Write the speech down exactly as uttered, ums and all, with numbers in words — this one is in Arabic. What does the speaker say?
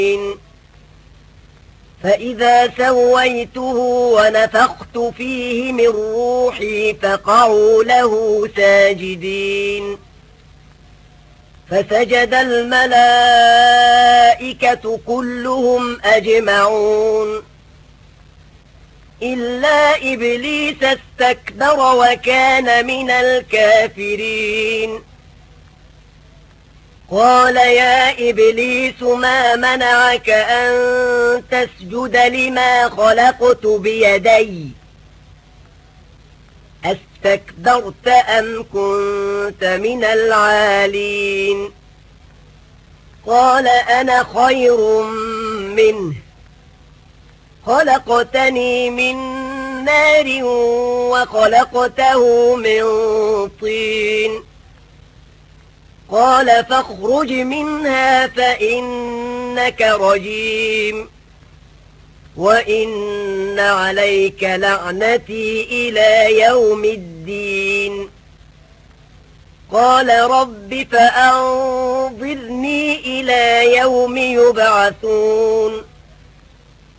فإذا سويته ونفخت فيه من روحي فقعوا له ساجدين فسجد الملائكة كلهم أجمعون إلا إبليس استكبر وكان من الكافرين قال يا إبليس ما منعك أن تسجد لما خلقت بيدي استكبرت أم كنت من العالين قال أنا خير منه خلقتني من نار وخلقته من طين قال فاخرج منها فإنك رجيم وإن عليك لعنتي إلى يوم الدين قال رب فأنظرني إلى يوم يبعثون